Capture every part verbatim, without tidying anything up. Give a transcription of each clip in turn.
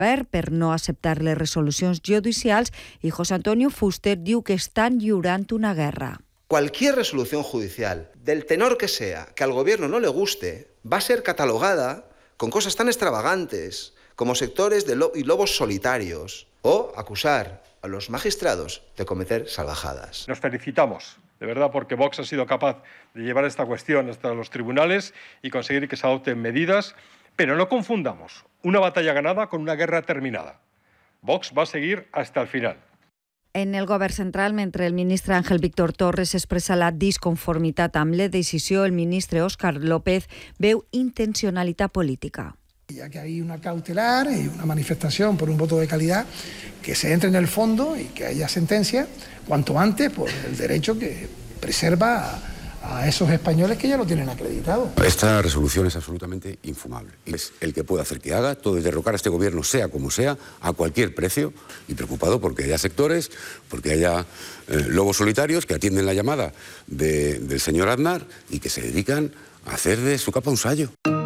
per no acceptar les resolucions judicials i José Antonio Fuster diu que estan lliurant una guerra. Cualquier resolución judicial, del tenor que sea, que al gobierno no le guste, va a ser catalogada con cosas tan extravagantes como sectores de lo- y lobos solitarios o acusar a los magistrados de cometer salvajadas. Nos felicitamos, de verdad, porque Vox ha sido capaz de llevar esta cuestión hasta los tribunales y conseguir que se adopten medidas, pero no confundamos una batalla ganada con una guerra terminada. Vox va a seguir hasta el final. En el govern central, mentre el ministre Ángel Víctor Torres expressa la disconformitat amb la decisió, el ministre Óscar López veu intencionalitat política. Ya que hay una cautelar y una manifestación por un voto de calidad, que se entre en el fondo y que haya sentencia cuanto antes por el derecho que preserva a, a esos españoles que ya lo tienen acreditado. Esta resolución es absolutamente infumable. Es el que puede hacer que haga, todo es derrocar a este gobierno, sea como sea, a cualquier precio, y preocupado porque haya sectores, porque haya eh, lobos solitarios que atienden la llamada de, del señor Aznar y que se dedican a hacer de su capa un sayo.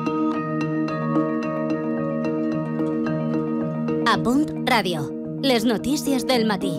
A Punt Ràdio, les notícies del matí.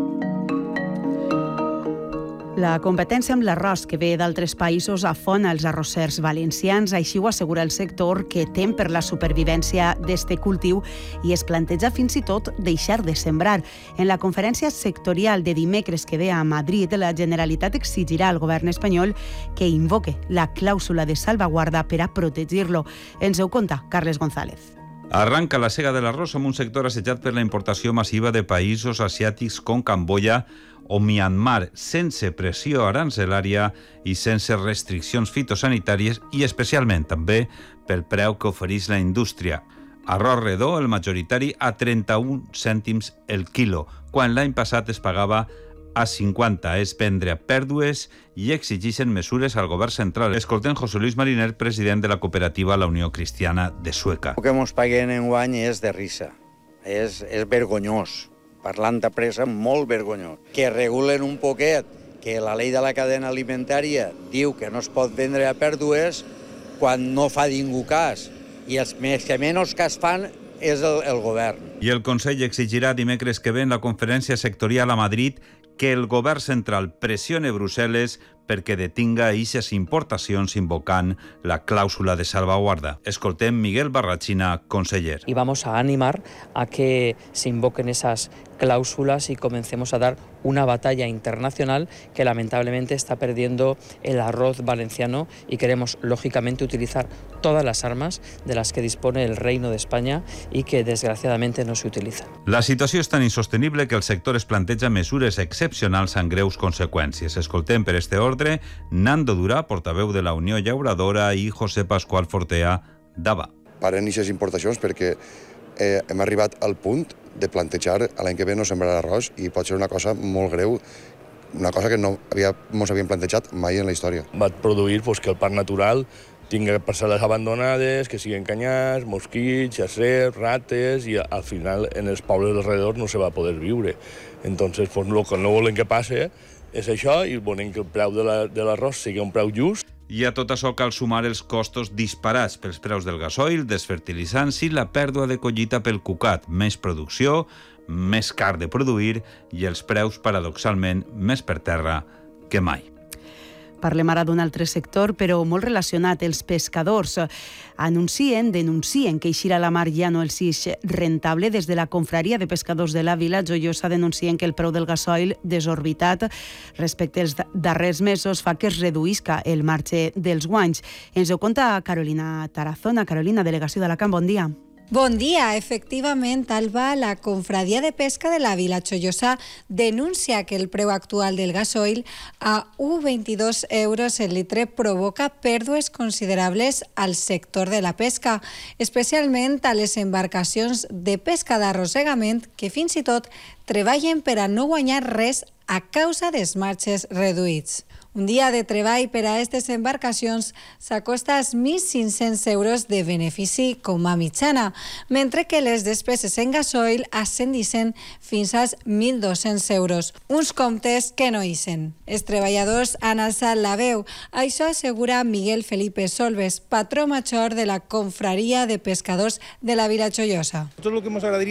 La competència amb l'arròs que ve d'altres països afona els arrossers valencians, així ho assegura el sector, que tem per la supervivència d'este cultiu i es planteja fins i tot deixar de sembrar. En la conferència sectorial de dimecres que ve a Madrid, la Generalitat exigirà al govern espanyol que invoque la clàusula de salvaguarda per a protegir-lo. Ens ho conta Carles González. Arranca la sega de l'arròs amb un sector assetjat per la importació massiva de països asiàtics com Camboya o Myanmar, sense pressió arancelària i sense restriccions fitosanitàries i especialment també pel preu que ofereix la indústria. Arròs redó, el majoritari, a trenta-un cèntims el quilo, quan l'any passat es pagava a cinquanta. És vendre a pèrdues i exigeixen mesures al govern central. Escoltem José Luis Mariner, president de la cooperativa La Unió Cristiana de Sueca. El que ens paguen enguany és de risa, és, és vergonyós, parlant de pressa, molt vergonyós. Que regulen un poquet, que la llei de la cadena alimentària diu que no es pot vendre a pèrdues quan no fa ningú cas, i els que menys cas fan és el, el govern. I el Consell exigirà dimecres que ve en la conferència sectorial a Madrid que el govern central pressione Brussel·les perquè detinga eixes importacions invocant la clàusula de salvaguarda. Escoltem Miguel Barrachina, conseller. Y vamos a animar a que se invoquen esas cláusulas y comencemos a dar una batalla internacional que lamentablemente está perdiendo el arroz valenciano y queremos lógicamente utilizar todas las armas de las que dispone el Reino de España y que desgraciadamente no se utilizan. La situació és tan insostenible que el sector es planteja mesures excepcionals amb greus conseqüències. Escoltem per este ordre Nando Durà, portaveu de la Unió Llauradora, i José Pascual Fortea, d'A B A. Paren aquestes importacions perquè eh, hem arribat al punt de plantejar l'any que ve no sembrar arròs i pot ser una cosa molt greu, una cosa que no havia, mos havíem plantejat mai en la història. Va produir pues, que el parc natural tingui parcel·les abandonades, que siguin canyars, mosquits, jacers, rates, i al final en els pobles alrededor no se va poder viure. Entonces, pues, el que no volen que passe és això, i volem que el preu de l'arròs sigui un preu just. I a tot això cal sumar els costos disparats pels preus del gasoil, dels fertilitzants i la pèrdua de collita pel cucat, més producció, més car de produir i els preus, paradoxalment, més per terra que mai. Parlem ara d'un altre sector, però molt relacionat. Els pescadors anuncien, denuncien que eixir a la mar ja no els és rentable. Des de la confraria de pescadors de la Vila Joiosa denuncien que el preu del gasoil desorbitat respecte als darrers mesos fa que es reduïsca el marge dels guanys. Ens ho conta Carolina Tarazona. Carolina, delegació d'Alacant, bon dia. Bon dia. Efectivament, Alba, la confraria de pesca de la Vila Joiosa denuncia que el preu actual del gasoil a u coma vint-i-dos euros el litre provoca pèrdues considerables al sector de la pesca, especialment a les embarcacions de pesca d'arrossegament que fins i tot treballen per a no guanyar res a causa dels marges reduïts. Un dia de treball per a aquestes embarcacions s'acosta als mil cinc-cents euros de benefici com a mitjana, mentre que les despeses en gasoil ascendixen fins als mil dos-cents euros, uns comptes que no ixen. Els treballadors han alçat la veu. Això assegura Miguel Felipe Solves, patró major de la confraria de pescadors de la Vila Joiosa. Nosotros lo que hemos agradecido